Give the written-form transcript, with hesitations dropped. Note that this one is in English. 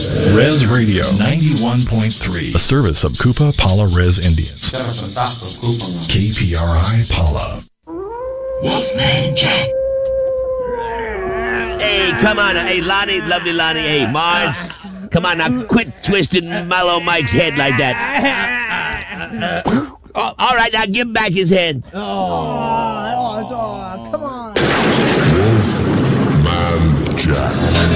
Res Radio 91.3, a service of Koopa Pala Res Indians. KPRI Pala. Wolfman Jack. Hey, come on. Hey, Lonnie, lovely Lonnie. Hey, Mars. Come on now, quit twisting Mellow Mike's head like that. All right, now give him back his head. Come on. Wolfman Jack.